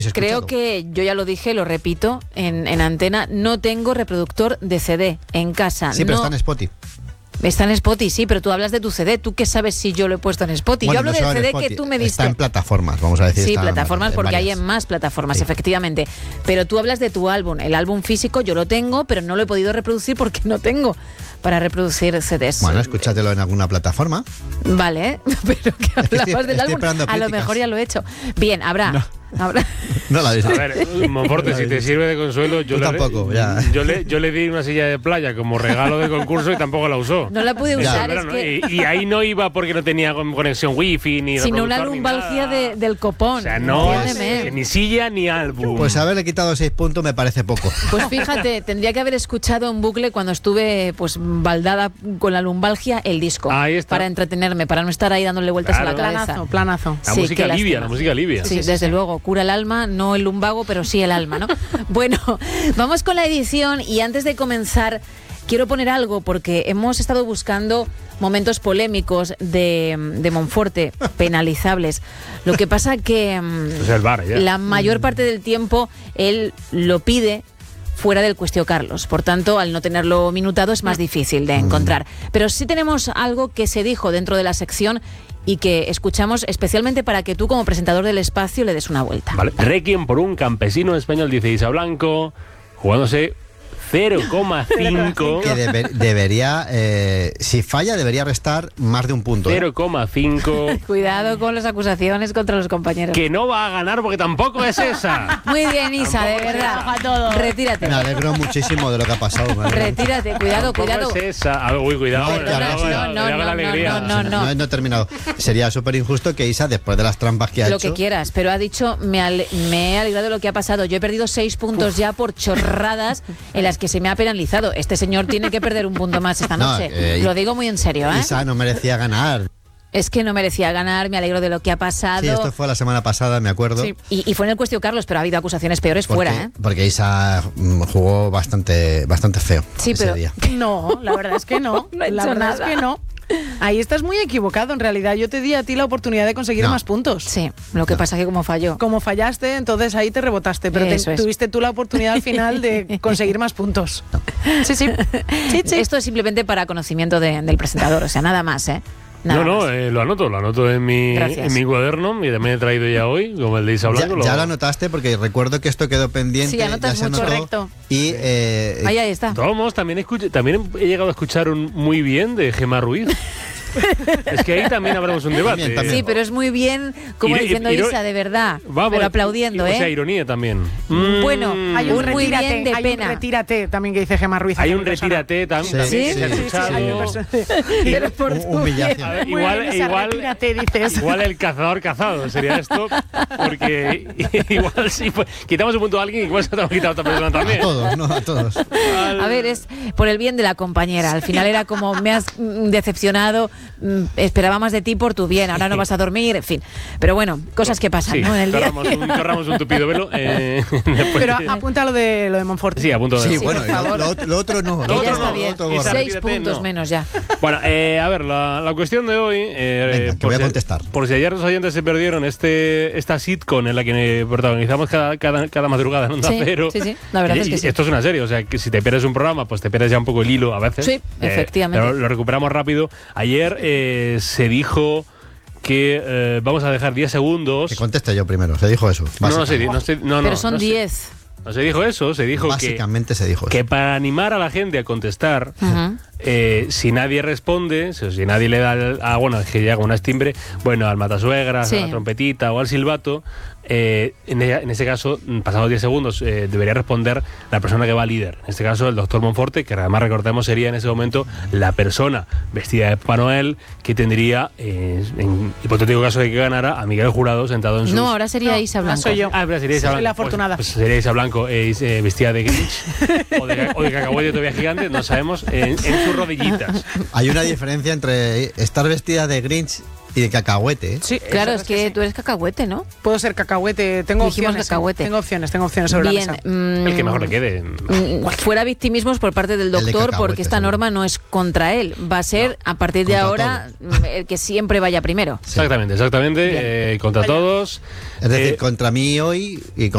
Creo que yo ya lo dije, lo repito en antena, no tengo reproductor de CD en casa. Sí, pero está en Spotify. Está en Spotify, sí, pero tú hablas de tu CD. ¿Tú qué sabes si yo lo he puesto en Spotify? Bueno, yo hablo del CD Spotify, que tú me diste. Está en plataformas, vamos a decir. Sí, plataformas, porque hay en más plataformas, sí, efectivamente. Pero tú hablas de tu álbum. El álbum físico yo lo tengo, pero no lo he podido reproducir porque no tengo para reproducir CDs. Bueno, escúchatelo en alguna plataforma. Vale, pero que hablabas del álbum. A lo mejor ya lo he hecho. Bien, habrá. No la he visto. A ver, Monforte, si te sirve de consuelo, yo le di una silla de playa como regalo de concurso y tampoco la usó. No la pude usar. Es que... y ahí no iba porque no tenía conexión wifi ni sino una lumbalgia del copón. O sea, no, ni silla ni álbum. Pues haberle quitado 6 puntos me parece poco. Pues fíjate, tendría que haber escuchado en bucle cuando estuve pues baldada con la lumbalgia el disco. Ahí está. Para entretenerme, para no estar ahí dándole vueltas a la cabeza. Planazo. La música alivia. Sí, desde luego. Cura el alma, no el lumbago, pero sí el alma, ¿no? Bueno, vamos con la edición y antes de comenzar quiero poner algo porque hemos estado buscando momentos polémicos de Monforte, penalizables. Lo que pasa que es el bar, ya. La mayor parte del tiempo él lo pide fuera del Cuestió Carlos. Por tanto, al no tenerlo minutado es más difícil de encontrar. Pero sí tenemos algo que se dijo dentro de la sección y que escuchamos especialmente para que tú, como presentador del espacio, le des una vuelta. Vale. Requiem por un campesino español, dice Isa Blanco, jugándose 0,5. Que debería, si falla, debería restar más de un punto. 0,5. Cuidado con las acusaciones contra los compañeros. Que no va a ganar porque tampoco es esa. Muy bien, Isa, de verdad. Retírate. Me alegro muchísimo de lo que ha pasado. Retírate, cuidado. Es esa. Uy, cuidado. No he terminado. Sería súper injusto que Isa, después de las trampas que ha hecho... Lo que quieras, pero ha dicho, me he alegrado de lo que ha pasado. Yo he perdido 6 puntos ya por chorradas en las que se me ha penalizado. Este señor tiene que perder un punto más esta noche. Lo digo muy en serio, ¿eh? Isa no merecía ganar. Es que no merecía ganar, me alegro de lo que ha pasado. Sí, esto fue la semana pasada, me acuerdo. Sí. Y fue en el Cuestió Carlos, pero ha habido acusaciones peores fuera, ¿eh? Porque Isa jugó bastante feo ese día. No, la verdad es que no. La verdad es que no. Ahí estás muy equivocado, en realidad. Yo te di a ti la oportunidad de conseguir más puntos. Sí, lo que pasa es que como falló. Como fallaste, entonces ahí te rebotaste, pero tuviste tú la oportunidad al final de conseguir más puntos. Sí. Esto es simplemente para conocimiento del presentador, o sea, nada más, ¿eh? Lo anoto en mi cuaderno y también he traído ya hoy, como el de Isa Blanco. Ya lo anotaste porque recuerdo que esto quedó pendiente. Sí, anotas ya mucho. Correcto. Y ahí está. Vamos, también he llegado a escuchar un muy bien de Gemma Ruiz. Es que ahí también habremos un debate. También. Sí, pero es muy bien, como diciendo Isa, de verdad. pero aplaudiendo, ¿eh? O sea, ironía también. Bueno, hay un muy bien de hay pena. un retírate también que dice Gemma Ruiz. Hay un retírate también. Sí. Pero por humillación. Igual el cazador cazado sería esto, porque igual si quitamos un punto a alguien, igual se te ha quitado a otra persona también. A todos. A ver, es por el bien de la compañera. Al final era como, me has decepcionado, esperaba más de ti por tu bien, ahora no vas a dormir, en fin. Pero bueno, cosas que pasan, ¿no? En el día. Corramos un tupido velo. Pero apunta lo de Monforte. Sí, apunto. Sí, bueno, lo otro no. Que ya está bien. 6 puntos menos ya. Bueno, a ver, la cuestión de hoy... Venga, que voy a contestar. Por si ayer los oyentes se perdieron esta sitcom en la que protagonizamos cada madrugada en Onda Cero. Sí, la verdad es que sí. Esto es una serie, o sea, que si te pierdes un programa, pues te pierdes ya un poco el hilo a veces. Sí, efectivamente. Pero lo recuperamos rápido. Ayer se dijo que vamos a dejar 10 segundos... Que conteste yo primero, se dijo eso. No, pero son 10. No se dijo eso, se dijo básicamente se dijo eso. Que para animar a la gente a contestar, si nadie responde, si nadie le da es que llega un timbre, bueno, al matasuegras, a la trompetita o al silbato, en ese caso, pasados 10 segundos, debería responder la persona que va líder. En este caso, el doctor Monforte, que además recordemos sería en ese momento la persona vestida de Papá Noel que tendría, en hipotético caso de que ganara, a Miguel Jurado sentado en su... No, ahora sería Isa Blanco. Soy yo. Ahora sería Isa Blanco. Soy la afortunada. Pues sería Isa Blanco vestida de Grinch o de cacahuete todavía gigante, no sabemos, en sus rodillitas. Hay una diferencia entre estar vestida de Grinch y de cacahuete, ¿eh? Sí, claro, es que tú eres cacahuete, ¿no? Puedo ser cacahuete, tengo opciones. Cacahuete. Tengo opciones sobre bien, la mesa. El que mejor le quede. Fuera victimismos por parte del doctor, porque esta norma no es contra él. Va a ser, a partir de ahora, el que siempre vaya primero. Sí. Exactamente. Contra todos. Es decir, contra mí hoy y